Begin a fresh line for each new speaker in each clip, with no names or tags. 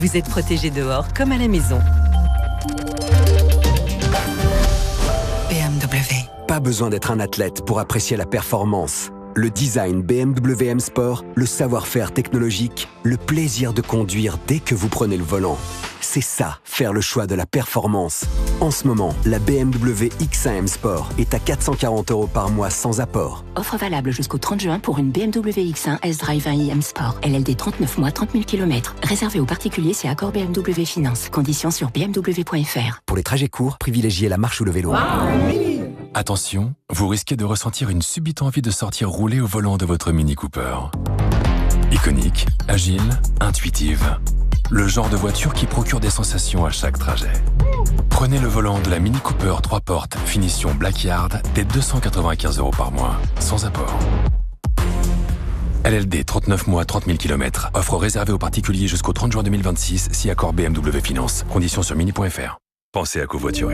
Vous êtes protégé dehors comme à la maison.
BMW.
Pas besoin d'être un athlète pour apprécier la performance. Le design BMW M Sport, le savoir-faire technologique, le plaisir de conduire dès que vous prenez le volant. C'est ça, faire le choix de la performance. En ce moment, la BMW X1 M Sport est à 440 € par mois sans apport.
Offre valable jusqu'au 30 juin pour une BMW X1 S-Drive 1i M Sport. LLD 39 mois, 30 000 km. Réservé aux particuliers, c'est accord BMW Finance. Conditions sur bmw.fr.
Pour les trajets courts, privilégiez la marche ou le vélo.
Attention, vous risquez de ressentir une subite envie de sortir rouler au volant de votre Mini Cooper. Iconique, agile, intuitive. Le genre de voiture qui procure des sensations à chaque trajet. Prenez le volant de la Mini Cooper 3 portes, finition Blackyard, dès 295 € par mois, sans apport. LLD 39 mois, 30 000 km. Offre réservée aux particuliers jusqu'au 30 juin 2026, si accord BMW Finance. Conditions sur mini.fr. Pensez à covoiturer.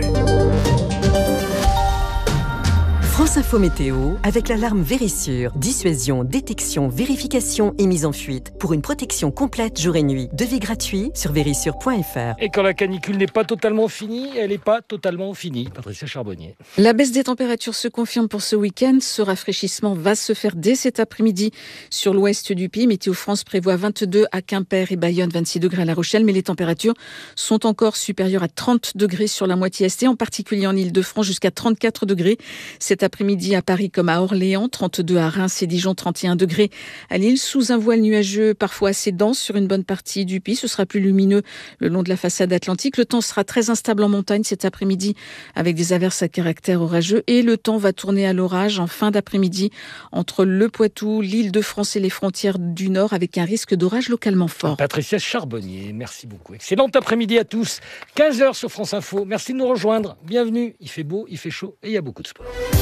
France Info Météo, avec l'alarme Vérissure. Dissuasion, détection, vérification et mise en fuite. Pour une protection complète jour et nuit. Devis gratuit sur vérissure.fr.
Et quand la canicule n'est pas totalement finie, elle n'est pas totalement finie. Patricia Charbonnier.
La baisse des températures se confirme pour ce week-end. Ce rafraîchissement va se faire dès cet après-midi sur l'ouest du pays. Météo France prévoit 22 à Quimper et Bayonne, 26 degrés à La Rochelle. Mais les températures sont encore supérieures à 30 degrés sur la moitié est, en particulier en Île-de-France, jusqu'à 34 degrés. Cet après-midi à Paris comme à Orléans, 32 à Reims et Dijon, 31 degrés à Lille, sous un voile nuageux parfois assez dense sur une bonne partie du pays. Ce sera plus lumineux le long de la façade atlantique. Le temps sera très instable en montagne cet après-midi avec des averses à caractère orageux et le temps va tourner à l'orage en fin d'après-midi entre le Poitou, l'Île-de-France et les frontières du Nord avec un risque d'orage localement fort.
Patricia Charbonnier, merci beaucoup. Excellent après-midi à tous. 15h sur France Info. Merci de nous rejoindre. Bienvenue. Il fait beau, il fait chaud et il y a beaucoup de sport.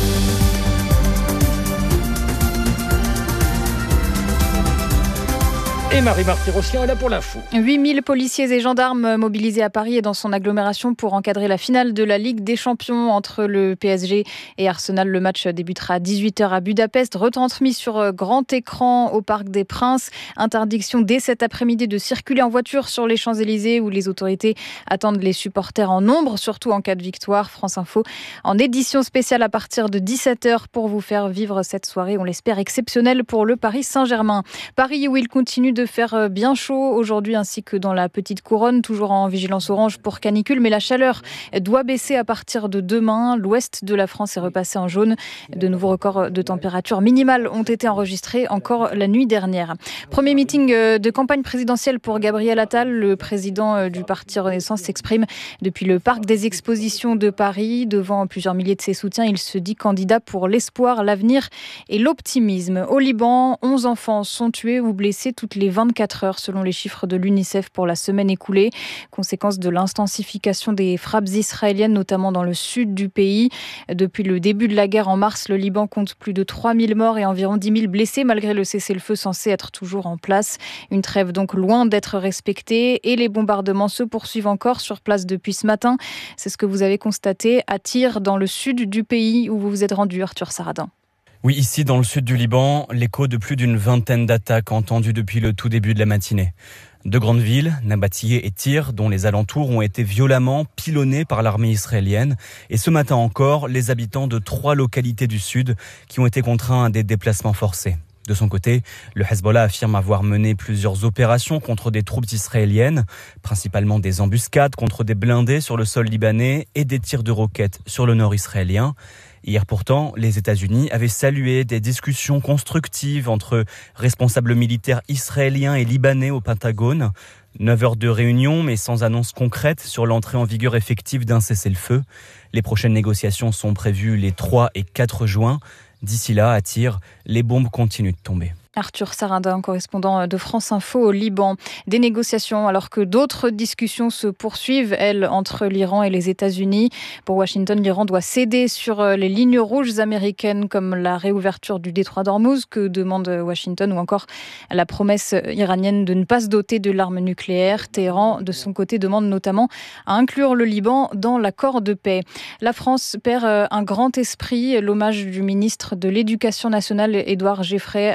Et Marie-Marthe Rossian est là pour l'info.
8000 policiers et gendarmes mobilisés à Paris et dans son agglomération pour encadrer la finale de la Ligue des Champions entre le PSG et Arsenal. Le match débutera à 18h à Budapest, retransmis sur grand écran au Parc des Princes. Interdiction dès cet après-midi de circuler en voiture sur les Champs-Élysées où les autorités attendent les supporters en nombre, surtout en cas de victoire. France Info en édition spéciale à partir de 17h pour vous faire vivre cette soirée, on l'espère, exceptionnelle pour le Paris Saint-Germain. Paris où il continue de faire bien chaud aujourd'hui ainsi que dans la petite couronne, toujours en vigilance orange pour canicule, mais la chaleur doit baisser à partir de demain. L'ouest de la France est repassé en jaune. De nouveaux records de température minimale ont été enregistrés encore la nuit dernière. Premier meeting de campagne présidentielle pour Gabriel Attal. Le président du parti Renaissance s'exprime depuis le parc des expositions de Paris. Devant plusieurs milliers de ses soutiens, il se dit candidat pour l'espoir, l'avenir et l'optimisme. Au Liban, 11 enfants sont tués ou blessés toutes les 24 heures selon les chiffres de l'UNICEF pour la semaine écoulée. Conséquence de l'intensification des frappes israéliennes, notamment dans le sud du pays. Depuis le début de la guerre en mars, le Liban compte plus de 3000 morts et environ 10 000 blessés malgré le cessez-le-feu censé être toujours en place. Une trêve donc loin d'être respectée et les bombardements se poursuivent encore sur place depuis ce matin. C'est ce que vous avez constaté à Tyr, dans le sud du pays où vous vous êtes rendu, Arthur Saradin.
Oui, ici dans le sud du Liban, l'écho de plus d'une vingtaine d'attaques entendues depuis le tout début de la matinée. Deux grandes villes, Nabatiyeh et Tyr, dont les alentours ont été violemment pilonnés par l'armée israélienne. Et ce matin encore, les habitants de 3 localités du sud qui ont été contraints à des déplacements forcés. De son côté, le Hezbollah affirme avoir mené plusieurs opérations contre des troupes israéliennes, principalement des embuscades contre des blindés sur le sol libanais et des tirs de roquettes sur le nord israélien. Hier pourtant, les États-Unis avaient salué des discussions constructives entre responsables militaires israéliens et libanais au Pentagone. 9 heures de réunion, mais sans annonce concrète sur l'entrée en vigueur effective d'un cessez-le-feu. Les prochaines négociations sont prévues les 3 et 4 juin. D'ici là, à Tyr, les bombes continuent de tomber.
Arthur Saradin, correspondant de France Info au Liban. Des négociations alors que d'autres discussions se poursuivent, elles, entre l'Iran et les États-Unis. Pour Washington, l'Iran doit céder sur les lignes rouges américaines comme la réouverture du détroit d'Ormuz que demande Washington ou encore la promesse iranienne de ne pas se doter de l'arme nucléaire. Téhéran, de son côté, demande notamment à inclure le Liban dans l'accord de paix. La France perd un grand esprit. L'hommage du ministre de l'Éducation nationale, Édouard Geoffrey, à Edgar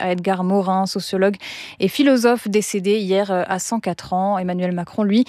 Morin, sociologue et philosophe décédé hier à 104 ans. Emmanuel Macron, lui,